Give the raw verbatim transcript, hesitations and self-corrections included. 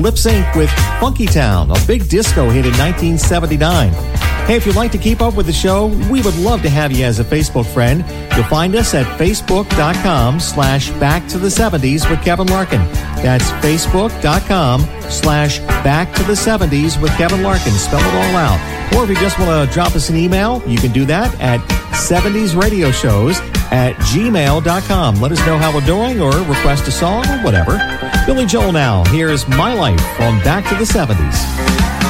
Lip Sync with Funky Town, a big disco hit in nineteen seventy-nine. Hey, if you'd like to keep up with the show, we would love to have you as a Facebook friend. You'll find us at facebook.com slash back to the 70s with Kevin Larkin. That's facebook.com slash back to the 70s with Kevin Larkin. Spell it all out. Or if you just want to drop us an email, you can do that at seventies radio shows at gmail dot com. Let us know how we're doing or request a song or whatever. Billy Joel now. Here's My Life on Back to the seventies.